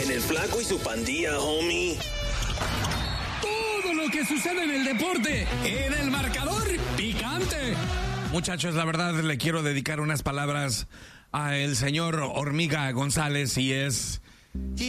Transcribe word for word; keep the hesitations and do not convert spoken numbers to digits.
En el Flaco y su pandilla, homie. Todo lo que sucede en el deporte, en el marcador picante. Muchachos, la verdad le quiero dedicar unas palabras a el señor Hormiga González y es...